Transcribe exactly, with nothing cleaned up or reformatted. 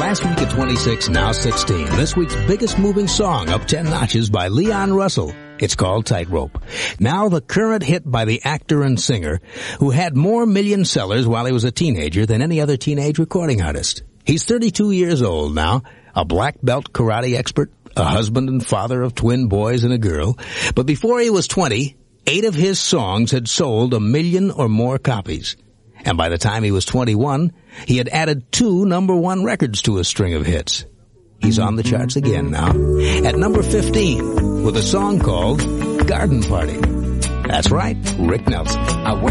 Last week at twenty-six, now sixteen. This week's biggest moving song, up ten notches, by Leon Russell. It's called Tightrope. Now the current hit by the actor and singer who had more million sellers while he was a teenager than any other teenage recording artist. He's thirty-two years old now, a black belt karate expert, a husband and father of twin boys and a girl. But before he was twenty, eight of his songs had sold a million or more copies. And by the time he was twenty-one, he had added two number one records to his string of hits. He's on the charts again now, at number fifteen, with a song called Garden Party. That's right, Rick Nelson. I went